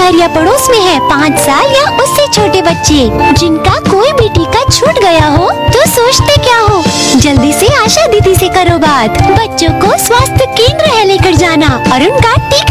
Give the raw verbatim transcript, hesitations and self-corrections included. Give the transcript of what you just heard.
घर या पड़ोस में है पाँच साल या उससे छोटे बच्चे जिनका कोई भी टीका छूट गया हो, तो सोचते क्या हो? जल्दी से आशा दीदी से करो बात। बच्चों को स्वास्थ्य केंद्र है लेकर जाना और उनका टीका